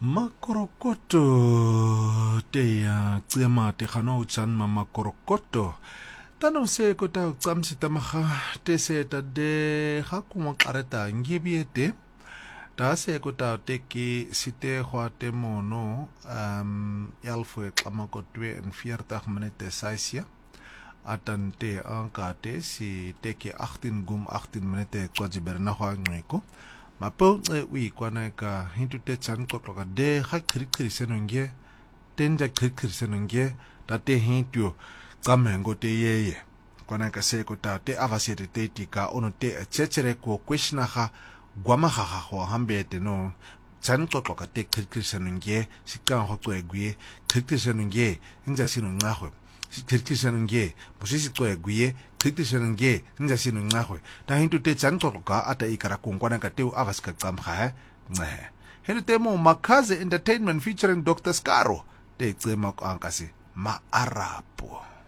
Makorokoto te ya tsema te khana u tsan ma makorokoto tano se ko ta tsamsi tamaga te se ta de ga kuma qareta ngibiete ta se ko ta te ki site gwa te mono elfo tlamakotwe en 40 minute saisia atan te ankate si te ki 18 gum 18 minute kwajiberna gwa ngeko mapo ui kwana ka hintu te chan kokloka de ha krikri senonge tenja krikri senonge ta te hintu kamengo te yeye kwana ka se ko ta te avasete te tika ono te chechere ko kweshna ha gwama ha ho hambe te no chan kokloka te krikri senonge sikka ho kwegwe krikri senonge inja sino ngahwe krikrisha는 게 무엇이 또 구ye krikrisha는 게 인자 신은 나고 다 힌두 때 장토가 아다 이카라 공관한 가 때우 아바스카 깜하 네 헤르 때모 마카ze entertainment featuring Dr. Scaro 때 쯤막 안까시 마아라포